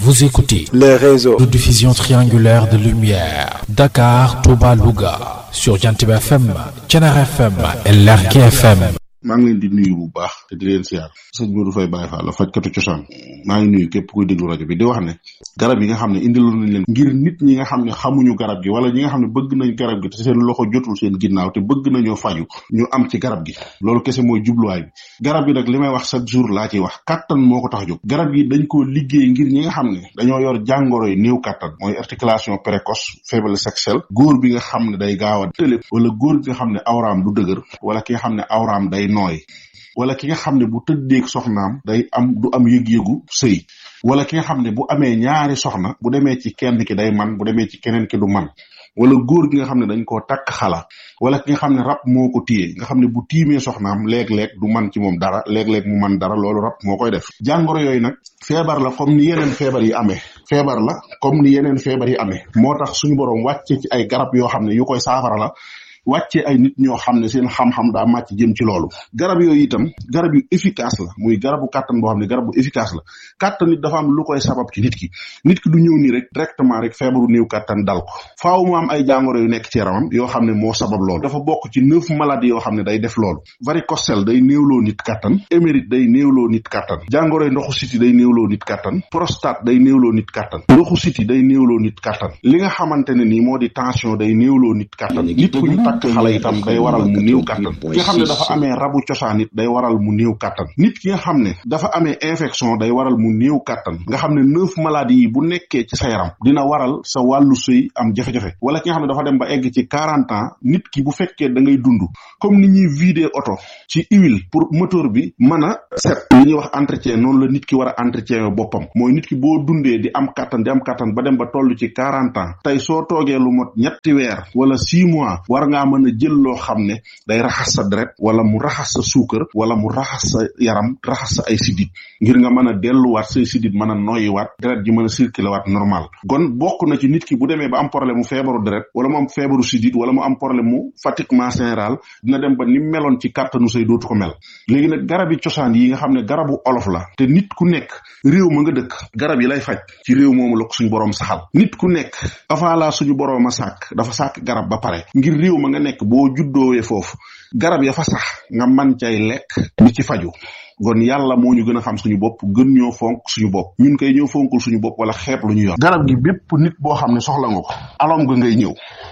Vous écoutez le réseau de diffusion triangulaire de lumière Dakar, Touba, Louga sur Jantiba FM, Thiénaba FM et Lergui FM. maa ngi leen di nuyu bu baax te di leen siyaar sëñ Modou Faye Baye Fall la fajkatu cosaan maa ngi nuyu képp kuy déglu rajo bi di wax ne garab yi nga xam ne indiloon nañ leen ngir nit ñi nga xam ne xamuñu garab gi wala ñi nga xam ne bëgg nañ garab gi te seen loxo jotul seen ginnaaw te bëgg nañoo faju ñu am ci garab gi loolu kese mooy jubluwaay bi garab gi nag li may wax chaque jour laa ciy wax kattan moo ko tax jóg garab yi dañ koo liggéey ngir ñi nga xam ne dañoo yor jàngoro yi néew kattan mooy articulation précoce faiblesse sexuelle góor bi nga xam ne day gaaw a tële wala góor bi nga xam ne awraam du dëgër wala ki nga xam ne awraam day nooy wala ki nga xam ne bu tëddeeg soxnaam day am du am yëg-yëgu sëy wala ki nga xam ne bu amee ñaari soxna bu demee ci kenn ki day man bu demee ci keneen ki du man wala góor gi nga xam ne dañ koo takk xala wala ki nga xam ne rab moo ko téye nga xam ne bu tiimee soxnaam léeg-léeg du man ci moom dara léeg-léeg mu man dara loolu rab moo koy def jàngoro yooyu nag feebar la comme ni yeneen feebar yi amee feebar la comme ni yeneen feebar yi amee moo tax suñu boroom wàcce ci ay garab yoo xam ne yu koy saafara la wàccee ay nit ñoo xam ne seen xam-xam daa màcc jëm ci loolu garab yooyu itam garab yu efficace la muy garabu kàttan boo xam ne garab bu efficace la kàttan nit dafa am lu koy sabab ci nit ki du ñëw nii rek directement rek feebaru néew kàttan dal ko faaw mu am ay jàngoro yu nekk ci yaramam yoo xam ne moo sabab loolu dafa bokk ci 9 maladies yoo xam ne day def loolu varicocèle day néewloo nit kàttan émérite day néewloo nit kàttan jàngoro yi ndoxu siti day néewloo nit kàttan prostate day néewloo nit kàttan ndoxu siti day néewloo nit kàttan li nga xamante ne nii moo di tension day néewloo nit kàttan nit ku ñu takk xale itam day waral mu néew kàttan ki nga xam ne dafa amee rabu cosaan it day waral mu néew kàttan nit ki nga xam ne dafa amee infection day waral mu néew kàttan nga xam ne 9 maladies yi bu nekkee ci sa yaram dina waral sa wàllu sëy am jafe-jafe wala ki nga xam ne dafa dem ba egg ci 40 ans nit ki bu fekkee da ngay dund comme ni ñuy vider oto ci huile pour moteur bi mën a set li ñuy wax entretien noonu la nit ki war a entretien boppam mooy nit ki boo dundee di am kàttan ba dem ba toll ci 40 ans tey soo toogee lu mot ñetti weer wala 6 mois war ngaa mën a jël loo xam ne day raxas sa deret wala mu raxas sa suukar wala mu raxas sa yaram raxas sa ay sidit ngir nga mën a delluwaat say sidit mën a noyyiwaat deret ji mën a circuler waat normal kon bokk na ci nit ki bu demee ba am problème mu feebaru deret wala mu am feebaru sidit wala mu am problème mu fatiguement général dina dem ba ni meloon ci kàttanu say dootu ko mel léegi nag garab yi cosaan yi nga xam ne garabu olof la te nit ku nekk réew ma nga dëkk garab yi lay faj ci réew moomu la ko suñu boroom saxal nit ku nekk avant la suñu boroom a sàkk dafa sàkk garab ba pare ngir réew ma nga nekk boo juddoowee foofu garab ya fa sax nga man cay lekk di ci faju kon yàlla moo ñu gën a xam suñu bopp gën ñoo fonk suñu bopp ñun koy ñëw fonkul suñu bopp wala xeeb lu ñu yor garab gi bépp nit boo xam ne soxla nga ko alom nga ngay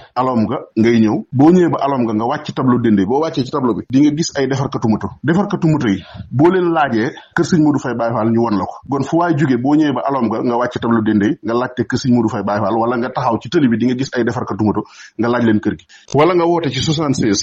ñëw boo ñëwee ba alom nga wàcc tableau dende boo wàccee ci tableau bi di nga gis ay defarkatu moto yi boo leen laajee kër sëñ Modou Faye Baye Fall ñu won la ko kon fu waay jógee boo ñëwee ba alom nga wàcc tableau dende nga laajte kër sëñ Modou Faye Baye Fall wala nga taxaw ci tëli bi di nga gis ay defarkatu moto nga laaj leen kër gi wala nga woote ci 76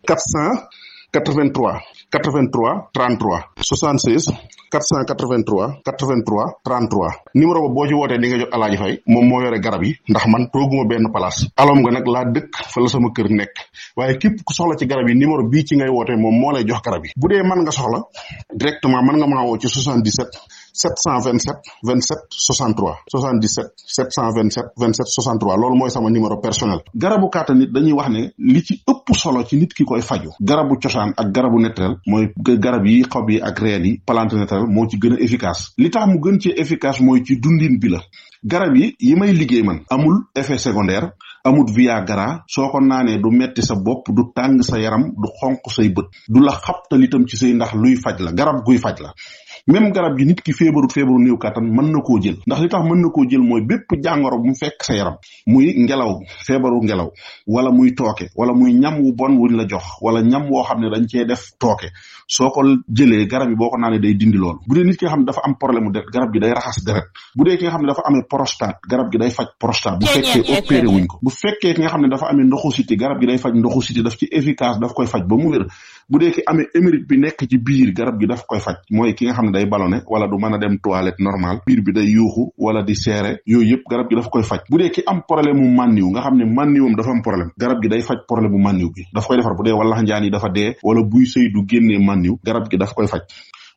483 33 76 483 33 numéro ba boo ci wootee di nga jot Alaaji Fay moom moo yore garab yi ndax man tooguma benn place alom nga nag laa dëkk fa la sama kër nekk waaye képp ku soxla ci garab yi numéro bii ci ngay wootee moom moo lay jox garab yi bu dee mën nga soxla directement mën nga maa woo ci 77 727 27 63 77 727 27 63 loolu mooy sama numéro personnel garabu kàttan nit dañuy wax ne li ci ëpp solo ci nit ki koy faju garabu cosaan ak garabu naturel mooy garab yi xob yi ak reen yi plante naturel moo ci gën a efficace li tax mu gën ci efficace mooy ci dundin bi la garab yi may liggéey man amul effet secondaire amul viagra soo ko naanee du metti sa bopp du tàng sa yaram du xonq say bët du la xabtal itam ci say ndax luy faj la garab guy faj la même garab gi nit ki feebaru néew kàttan mën na koo jël ndax li tax mën na koo jël mooy bépp jàngoro bu mu fekk sa yaram muy ngelaw feebaru ngelaw wala muy tooke wala muy ñam wu bon wuñ la jox wala ñam woo xam ne dañ cee def tooke soo ko jëlee garab yi boo ko naanee day dindi loolu bu dee nit ki nga xam ne dafa am problème mu deret garab gi day raxas deret bu dee ki nga xam ne dafa amee prostate garab gi day faj prostate bu fekkee opéré wuñ ko bu fekkee ki nga xam ne dafa amee ndoxu siti garab gi day faj ndoxu siti daf ci efficace daf koy faj ba mu wér bu dee ki amee émérite bi nekk ci biir garab gi daf koy faj mooy ki nga xam ne day ballonné wala du mën a dem toilette normal biir bi day yuuxu wala di seere yooyu yëpp garab gi daf koy faj bu dee ki am problème mu mànniw nga xam ne mànniwam dafa am problème garab gi day faj problème mu mànniw bi daf koy defar bu dee wala njaan yi dafa dee wala buy sëy du génnee mànniw garab gi daf koy faj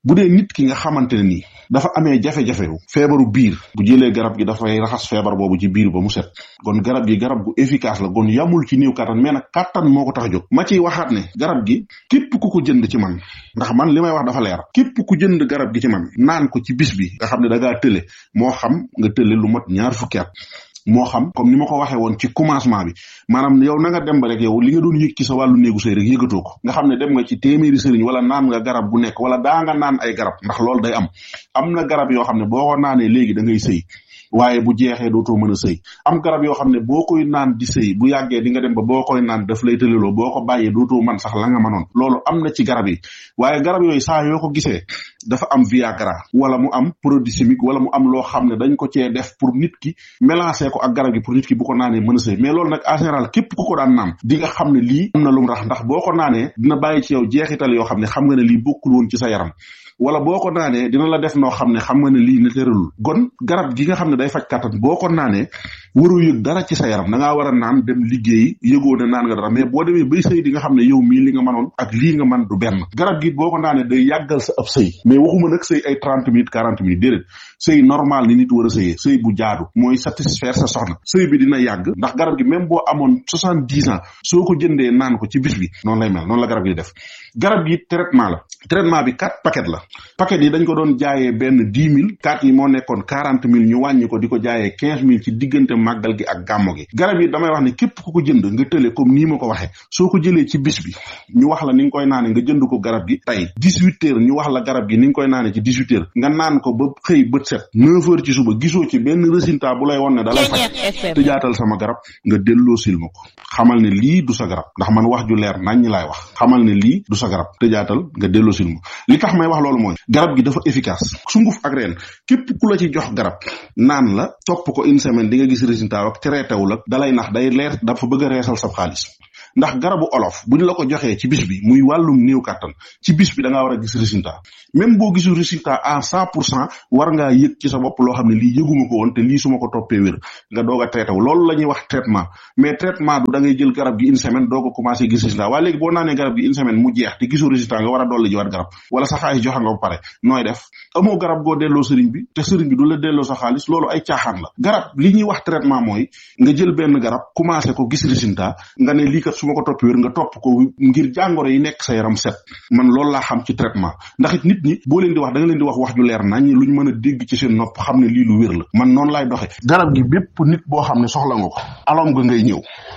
bu dee nit ki nga xamante ne nii dafa amee jafe-jafe feebaru biir bu jëlee garab gi dafay raxas feebar boobu ci biir ba mu set kon garab gi garab gu efficace la kon yamul ci néew kattan mais nag kattan moo ko tax a jóg ma ciy waxaat ne garab gi képp ku ko jënd ci man ndax man li may wax dafa leer képp ku jënd garab gi ci man naan ko ci bis bi nga xam ne da ngaa tële moo xam nga tële lu mat 20 fukki at moo xam comme ni ma ko waxee woon ci commencement bi maanaam yow na nga dem ba rek yow li nga doon yëg ci sa wàllu néegu sëy rek yëgatoo ko nga xam ne dem nga ci téeméeri sëriñ wala naan nga garab gu nekk wala daa nga naan ay garab ndax loolu day am na garab yoo xam ne boo ko naanee léegi da ngay sëy waaye bu jeexee dootoo mën a sëy am garab yoo xam ne boo koy naan di sëy bu yàggee di nga dem ba boo koy naan daf lay tëleloo boo ko bàyyee dootoo man sax la nga mënoon loolu am na ci garab yi waaye garab yooyu saa yoo ko gisee dafa am Viagra wala mu am produit chimique wala mu am loo xam ne dañ ko cee def pour nit ki mélanger ko ak garab gi pour nit ki bu ko naanee mën a sëy mais loolu nag en général képp ku ko daan naan di nga xam ne lii am na lu mu rax ndax boo ko naanee dina bàyyi ci yow jeexital yoo xam ne xam nga ne lii bokkul woon ci sa yaram wala boo ko naanee dina la def noo xam ne xam nga ne lii ne tëralul gon garab gi nga xam ne day faj kattan boo ko naanee waroo yëg dara ci sa yaram da ngaa war a naan dem liggéeyi yëgoo ne naan nga dara mais boo demee bay sëy di nga xam ne yow mii li nga mënoon ak lii nga man du benn garab gi boo ko naanee day yàggal sa ab sëy mais waxuma nag sëy ay 30 minutes 40 minutes déedéet sëy normal ni nit war a sëyee sëy bu jaadu mooy satisfaire sa soxna sëy bi dina yàgg ndax garab gi même boo amoon 70 ans soo ko jëndee naan ko ci bis bi noonu lay mel noonu la garab gi def garab gi traitement la traitement bi 4 paquet la paquet yi dañ ko doon jaayee benn 10 000 4 yi moo nekkoon 40 000 ñu wàññi ko di ko jaayee 15 000 ci diggante màggal gi ak gàmmo gi garab yi damay wax ne képp ku ko jënd nga tële comme nii ma ko waxee soo ko jëlee ci bis bi ñu wax la ni nga koy naane nga jënd ko garab gi tey 18 heures ñu wax la garab gi ni nga koy naane ci 18 heures nga naan ko ba xëy bët set 9 heures ci suba gisoo ci benn résultat bu lay won ne da lay faj te jaatal sama garab nga delloo sil ma ko xamal ne lii du sa garab ndax man wax ju leer nañ ñi laay wax xamal ne lii du sa garab te jaatal nga delloo sil ma li tax may wax loolu mooy garab gi dafa efficace sunguf ak reen képp ku la ci jox garab naan la topp ko une semaine di nga gis résultat ak traitewul ak dalay nax day leer dafa bëgg a reesal sab xaalis ndax garabu olof bu ñu la ko joxee ci bis bi muy wàllum néew kàttan ci bis bi da ngaa war a gis résultat même boo gisul résultat à 100% war ngaa yëg ci sa bopp loo xam ne lii yëguma ko woon te lii su ma ko toppee wér nga doog a traité wu loolu la ñuy wax traitement mais traitement du da ngay jël garab gi une semaine doo ko commencé gis résultat waaye léegi boo naanee garab gi une semaine mu jeex te gisul résultat nga war a dolli jiwaat garab wala sa xaalis joxe nga ba pare nooy def amoo garab goo delloo sëriñ bi te sëriñ bi du la delloo sa xaalis loolu ay caaxaan la garab li ñuy wax traitement mooy nga jël benn garab commencé ko gis résultat nga ne lii kat su ma ko topp wér nga topp ko ngir jàngoro yi nekk sa yaram set man loolu laa xam ci traitement ndax it nit ñi boo leen di wax da nga leen di wax ju leer nañ luñ mën a dégg ci seen nopp xam ne lii lu wér la man noonu laay doxe garab gi bépp nit boo xam ne soxla nga ko alom nga ngay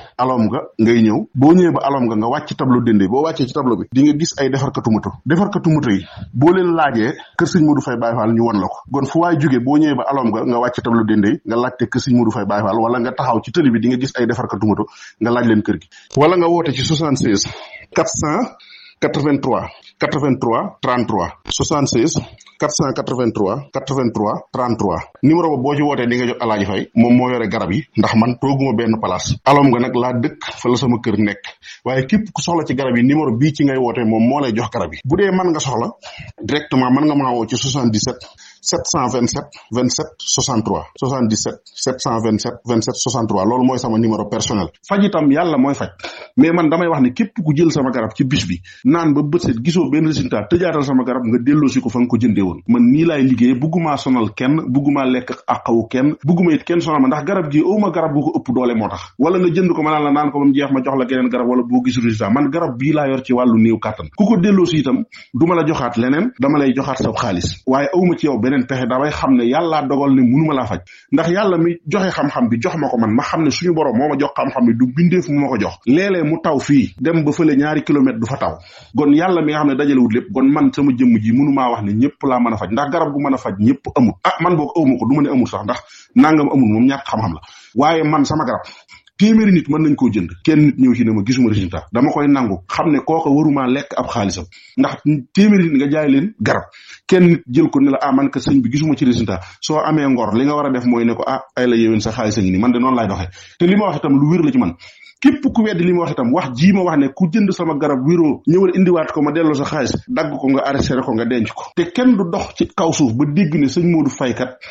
ñëw boo ñëwee ba alom nga wàcc tableau dende boo wàccee ci tableau bi di nga gis ay defarkatu moto yi boo leen laajee kër sëñ Modou Faye Baye Fall ñu won la ko kon fu waay jógee boo ñëwee ba alom nga wàcc tableau dende nga laajte kër sëñ Modou Faye Baye Fall wala nga taxaw ci tëli bi di nga gis ay defarkatu moto nga laaj leen kër gi wala nga woote ci 76 483 33 76 483 33 numéro ba boo ci wootee di nga jot Alaaji Fay moom moo yore garab yi ndax man tooguma benn place alom nga nag laa dëkk fa la sama kër nekk waaye képp ku soxla ci garab yi numéro bii ci ngay wootee moom moo lay jox garab yi bu dee mën nga soxla directement mën nga maa woo ci 77 727 27 63 77 727 27 63 loolu mooy sama numéro personnel faj itam yàlla mooy faj mais man damay wax ne képp ku jël sama garab ci bis bi naan ba bët set gisoo benn résultat tëjaatal sama garab nga delloosi ko fa nga ko jëndee woon man nii laay liggéey bugguma sonal kenn bugguma lekk àqawu kenn bugguma it kenn sonal ma ndax garab gi awma garab gu ko ëpp doole moo tax wala nga jënd ko ma naan la naan ko ba mu jeex ma jox la geneen garab wala boo gisul résultat man garab bii laa yor ci wàllu néew kàttan ku ko delloosi itam du ma la joxaat leneen dama lay joxaat sa xaalis waaye awma ci yow beneen pexe damay xam ne yàllaa dogal ne mënuma laa faj ndax yàlla mi joxe xam-xam bi jox ma ko man ma xam ne suñu borom moo ma jox xam-xam bi du bindeef mu ma ko jox léeg-léeg mu taw fii dem ba fële 2 kilomètres du fa taw gon yàlla mi nga xam ne dajalewut lépp gon man sama jëmm ji mënumaa wax ne ñëpp laa mën a faj ndax garab gu mën a faj ñëpp amul man boog awma ko du ma ne amul sax ndax nangam amul moom ñàkk xam-xam la waaye man sama garab téeméeri nit mën nañ koo jënd kenn nit ñëw ci ne ma gisuma résultat dama koy nangu xam ne kooka waruma lekk ab xaalisam ndax téeméeri nit nga jaay leen garab kenn nit jël ko ne la man ka sëñ bi gisuma ci résultat soo amee ngor li nga war a def mooy ne ko ay la yéwén sa xaalis a ngi nii man de noonu laay doxee te li ma wax itam lu wér la ci man képp ku weddi li ma wax itam wax jii ma wax ne ku jënd sama garab wéroo ñëwal indiwaat ko ma delloo sa xaalis dagg ko nga arrêté ko nga denc ko te kenn du dox ci kaw suuf ba dégg ne sëñ Modou Faye kat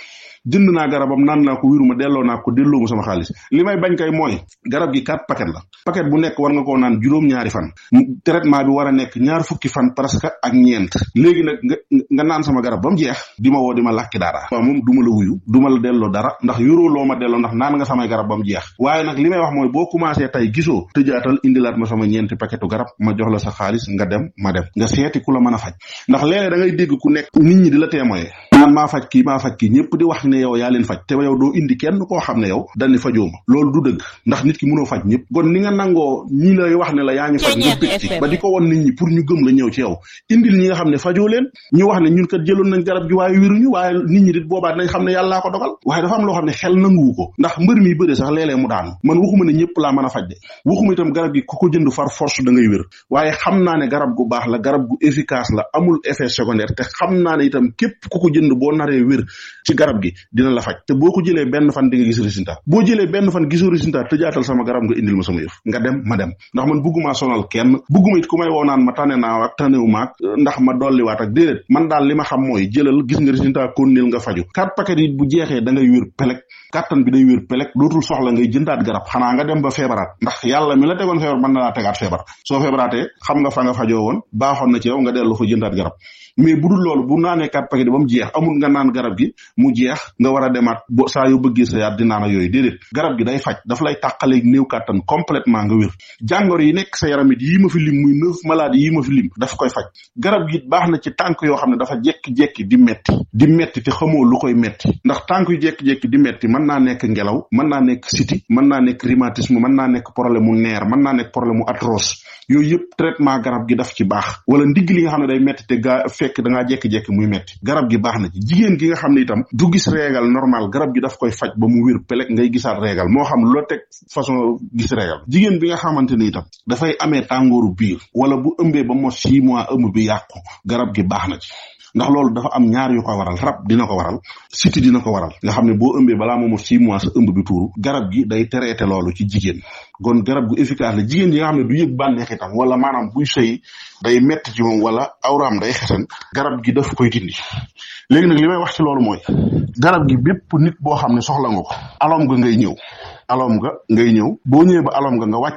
jënd naa garabam naan naa ko wéruma delloo naa ko delloo mu sama xaalis li may bañ kay mooy garab gi 4 paquet la paquet bu nekk war nga koo naan juróom-ñaari fan traitement bi war a nekk 20 fan presque ak ñeent léegi nag nga naan sama garab ba mu jeex di ma woo di ma làkki dara waaw moom duma la wuyu duma la delloo dara ndax yoroo loo ma delloo ndax naan nga samay garab ba mu jeex waaye nag li may wax mooy boo commencé tey gisoo tëjaatal indilaat ma sama ñeenti paquetu garab ma jox la sa xaalis nga dem ma dem nga seeti ku la mën a faj ndax léeg-léeg da ngay dégg ku nekk nit ñi di la témoigner naan maa faj kii ñëpp di wax ne yow yaa leen faj te yow doo indi kenn koo xam ne yow dani fajoo ma loolu du dëgg ndax nit ki mënoo faj ñëpp kon ni nga nangoo ñi lay wax ne la yaa ñu faj nga bëgg ci ba di ko won nit ñi pour ñu gëm la ñëw ci yow indil ñi nga xam ne fajoo leen ñu wax ne ñun kat jëloon nañ garab gi waaye wéruñu waaye nit ñi dit boobaa dinañ xam ne yàllaa ko dogal waaye dafa am loo xam ne xel nanguwu ko ndax mbër mi bëre sax léeg-léeg mu daanu man waxuma ne ñëpp laa mën a faj de waxuma itam garab gi ku ko jënd far force da ngay wér waaye xam naa ne garab gu baax la garab gu efficace la amul effet secondaire te xam naa ne itam képp ku ko jënd boo naree wér ci garab gi dina la faj te boo ko jëlee benn fan di nga gis résultat boo jëlee benn fan gisoo résultat tëjaatal sama garab nga indil ma sama yëf nga dem ma dem ndax man bugguma sonal kenn bugguma it ku may woo naan ma tane naa ak tanewu maak ndax ma dolliwaat ak déedéet man daal li ma xam mooy jëlal gis nga résultat konnil nga faju 4 paquet yi bu jeexee da ngay wér pelek kàttan bi day wér pelek dootul soxla ngay jëndaat garab xanaa nga dem ba feebaraat ndax yàlla mi la tegoon feebar mën na laa tegaat feebar soo feebaraatee xam nga fa nga fajoo woon baaxoon na ci yow nga dellu fa jëndaat garab mais bu dul loolu bu naanee 4 paquet ba mu jeex amul nga naan garab gi mu jeex nga war a demaat bo saa yoo bëggee sa yaat di naan ak yooyu déedéet garab gi day faj daf lay tàqaleeg néew kàttan complètement nga wér jàngoro yi nekk sa yaram it yii ma fi lim muy 9 maladies yii ma fi lim daf koy faj garab gi baax na ci tànk yoo xam ne dafa jekki-jekki di metti te xamoo lu koy metti ndax tànk yu jekki-jekki di metti mën naa nekk ngelaw mën naa nekk siti mën naa nekk rhumatisme mën naa nekk problème mu neer mën naa nekk problème mu arthrose yooyu yëpp traitement garab gi daf ci baax wala ndigg li nga xam ne day metti te fekk da ngaa jekki-jekki muy metti garab gi baax na ci jigéen gi nga xam ne itam du gis régal normal garab gi daf koy faj ba mu wér pelek ngay gisaat régal moo xam loo teg façon gis régal jigéen bi nga xamante ni itam dafay amee tàngooru biir wala bu ëmbee ba mos 6 mois ëmb bi yàqu garab gi baax na ci ndax loolu dafa am ñaar yu ko waral rab dina ko waral siti dina ko waral nga xam ne boo ëmbee balaa moo mot 6 mois sa ëmb bi tuuru garab gi day traité loolu ci jigéen kon garab gu efficace la jigéen yi nga xam ne du yëg bànneex itam wala maanaam buy sëy day metti ci moom wala awraam day xesan garab gi daf koy dindi léegi nag li may wax ci loolu mooy garab gi bépp nit boo xam ne soxla nga ko alom nga ngay ñëw boo ñëwee ba alom nga wàcc